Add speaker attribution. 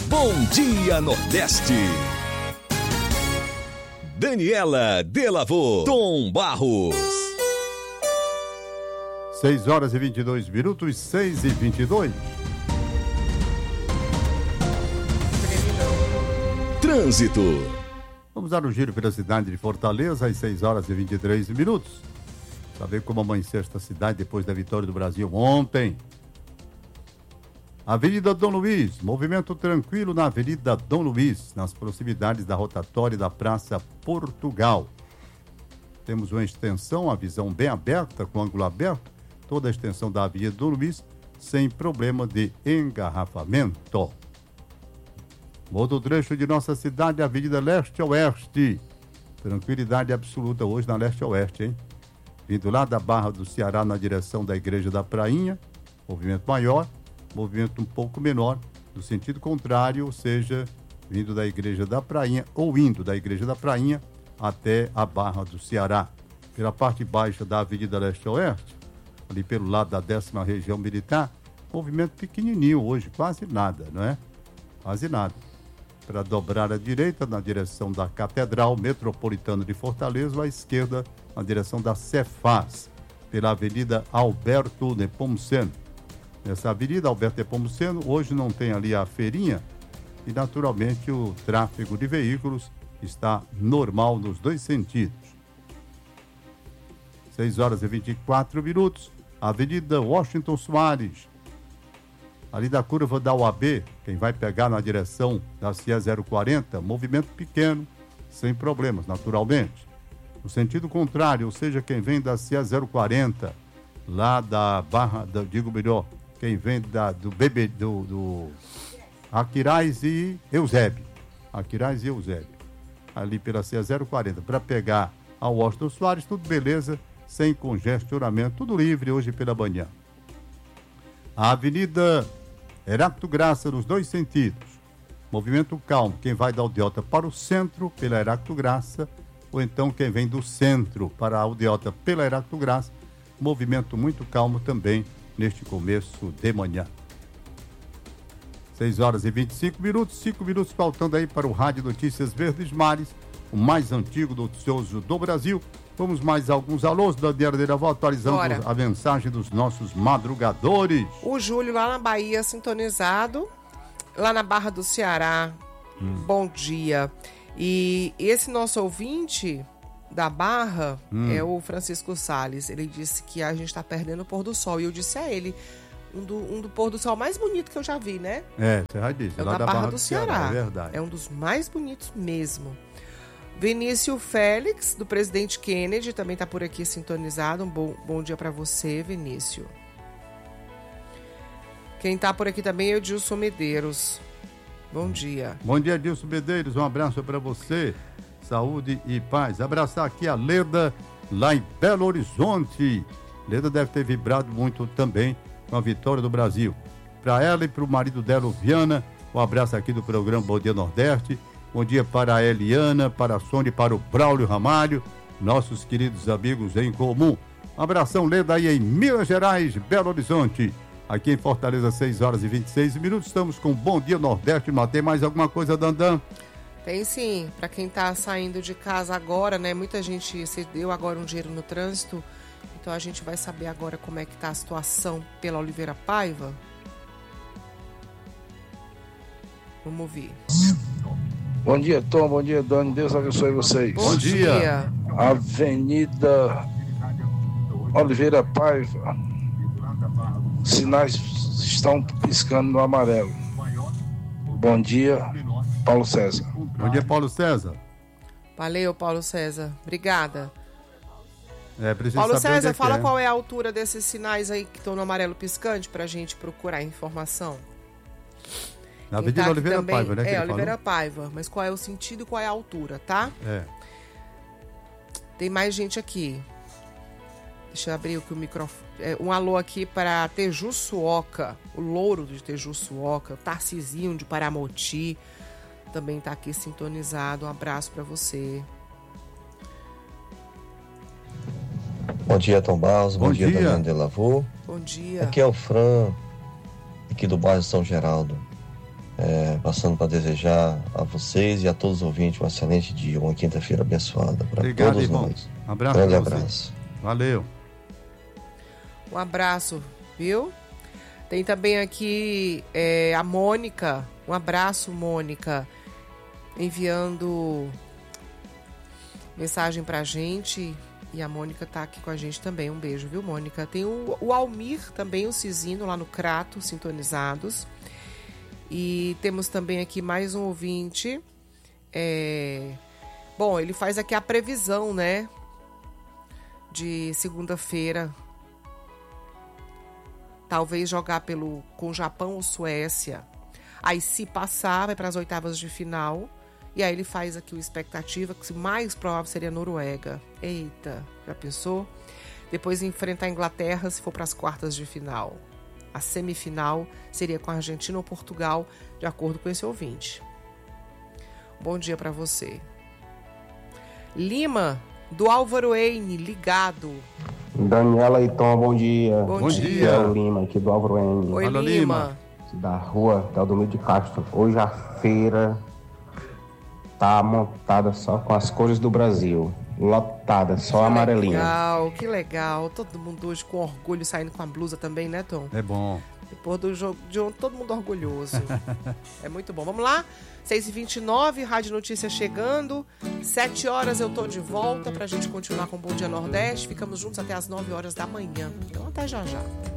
Speaker 1: Bom Dia Nordeste. Daniela Delavô, Tom Barros.
Speaker 2: 6h22, 6h22.
Speaker 1: Trânsito.
Speaker 2: Vamos dar um giro pela cidade de Fortaleza às 6h23. Saber como amanheceu esta cidade depois da vitória do Brasil ontem. Avenida Dom Luiz, movimento tranquilo na Avenida Dom Luiz, nas proximidades da rotatória da Praça Portugal. Temos uma extensão, a visão bem aberta, com ângulo aberto, toda a extensão da Avenida Dom Luiz, sem problema de engarrafamento. Outro trecho de nossa cidade, Avenida Leste-Oeste. Tranquilidade absoluta hoje na Leste-Oeste, hein? Vindo lá da Barra do Ceará na direção da Igreja da Prainha, movimento maior. Movimento um pouco menor, no sentido contrário, ou seja, vindo da Igreja da Prainha ou indo da Igreja da Prainha até a Barra do Ceará. Pela parte baixa da Avenida Leste-Oeste, ali pelo lado da 10ª Região Militar, movimento pequenininho hoje, quase nada, não é? Quase nada. Para dobrar à direita, na direção da Catedral Metropolitana de Fortaleza, ou à esquerda, na direção da Cefaz, pela Avenida Alberto Nepomuceno. Nessa avenida, Alberto Nepomuceno, hoje não tem ali a feirinha e, naturalmente, o tráfego de veículos está normal nos dois sentidos. 6h24, Avenida Washington Soares, ali da curva da UAB, quem vai pegar na direção da CIE 040, movimento pequeno, sem problemas, naturalmente. No sentido contrário, ou seja, quem vem da CIE 040, lá da Barra, quem vem do Aquiraz e Eusébio. Ali pela CIE 040, para pegar a Washington Soares, tudo beleza, sem congestionamento, tudo livre hoje pela manhã. A Avenida Heráclito Graça, nos dois sentidos. Movimento calmo, quem vai da Aldeota para o centro, pela Heráclito Graça, ou então quem vem do centro para a Aldeota pela Heráclito Graça, movimento muito calmo também neste começo de manhã. 6h25, 5 minutos faltando aí para o Rádio Notícias Verdes Mares, o mais antigo noticioso do Brasil. Vamos mais alguns alôs, Daniela Delavô, atualizando a mensagem dos nossos madrugadores.
Speaker 3: O Júlio lá na Bahia, sintonizado, lá na Barra do Ceará, bom dia. E esse nosso ouvinte da Barra é o Francisco Salles. Ele disse que a gente está perdendo o pôr do sol. E eu disse a ele, um do pôr do sol mais bonito que eu já vi, né?
Speaker 2: Você já disse.
Speaker 3: É
Speaker 2: lá
Speaker 3: da Barra do Ceará.
Speaker 2: É verdade.
Speaker 3: É um dos mais bonitos mesmo. Vinícius Félix, do Presidente Kennedy, também está por aqui sintonizado. Um bom dia para você, Vinícius. Quem está por aqui também é o Dilson Medeiros. Bom dia.
Speaker 2: Bom dia, Dilson Medeiros. Um abraço para você. Saúde e paz. Abraçar aqui a Leda, lá em Belo Horizonte. Leda deve ter vibrado muito também com a vitória do Brasil. Para ela e para o marido dela, o Viana, um abraço aqui do programa Bom Dia Nordeste. Bom dia para a Eliana, para a Sônia e para o Braulio Ramalho, nossos queridos amigos em comum. Um abração, Leda, aí em Minas Gerais, Belo Horizonte. Aqui em Fortaleza, 6h26. Estamos com Bom Dia Nordeste. Tem mais alguma coisa, Dandan?
Speaker 3: Tem sim, para quem tá saindo de casa agora, né? Muita gente se deu agora um dinheiro no trânsito, então a gente vai saber agora como é que tá a situação pela Oliveira Paiva. Vamos ouvir.
Speaker 4: Bom dia, Tom, bom dia, Dani, Deus abençoe vocês.
Speaker 3: Bom dia.
Speaker 4: Avenida Oliveira Paiva, sinais estão piscando no amarelo. Bom dia, Paulo César.
Speaker 2: Bom dia, Paulo César.
Speaker 3: Valeu, Paulo César. Obrigada.
Speaker 2: Preciso
Speaker 3: Paulo
Speaker 2: saber
Speaker 3: César, fala
Speaker 2: é.
Speaker 3: qual é a altura desses sinais aí que estão no amarelo piscante pra gente procurar informação.
Speaker 2: Na Avenida Oliveira
Speaker 3: também,
Speaker 2: Paiva, né?
Speaker 3: Oliveira Paiva. Mas qual é o sentido e qual é a altura, tá? Tem mais gente aqui. Deixa eu abrir aqui o microfone. Um alô aqui para Tejuçuoca, o Louro de Tejuçuoca, o Tarcisinho de Paramoti, também tá aqui sintonizado. Um abraço para você.
Speaker 5: Bom dia, Tom Barros. Bom dia, Daniela Delavô.
Speaker 3: Bom dia.
Speaker 5: Aqui é o Fran, aqui do bairro São Geraldo. Passando para desejar a vocês e a todos os ouvintes um excelente dia, uma quinta-feira abençoada para todos
Speaker 2: irmão.
Speaker 5: nós.
Speaker 2: Abraço.
Speaker 5: Grande abraço.
Speaker 2: Valeu.
Speaker 3: Um abraço, viu? Tem também aqui a Mônica. Um abraço, Mônica, enviando mensagem pra gente. E a Mônica tá aqui com a gente também. Um beijo, viu, Mônica? Tem o Almir também, o Cisino, lá no Crato, sintonizados. E temos também aqui mais um ouvinte. Bom, ele faz aqui a previsão, né? De segunda-feira. Talvez jogar com Japão ou Suécia. Aí, se passar, vai para as oitavas de final. E aí ele faz aqui o expectativa, que o mais provável seria a Noruega. Eita, já pensou? Depois enfrentar a Inglaterra se for para as quartas de final. A semifinal seria com a Argentina ou Portugal, de acordo com esse ouvinte. Bom dia para você. Lima, do Álvaro Eine, ligado.
Speaker 6: Daniela e Tom, bom dia.
Speaker 3: Bom dia.
Speaker 6: É o Lima, aqui do Álvaro Eine.
Speaker 3: Oi,
Speaker 2: Fala,
Speaker 3: Lima.
Speaker 6: Da rua Teodomiro de Castro. Hoje a feira tá montada só com as cores do Brasil. Lotada, só amarelinha.
Speaker 3: Que legal. Todo mundo hoje com orgulho saindo com a blusa também, né, Tom?
Speaker 2: É bom.
Speaker 3: Depois do jogo de ontem, todo mundo orgulhoso. É muito bom. Vamos lá? 6h29, Rádio Notícias chegando. 7 horas eu tô de volta pra gente continuar com o Bom Dia Nordeste. Ficamos juntos até as 9 horas da manhã. Então até já já.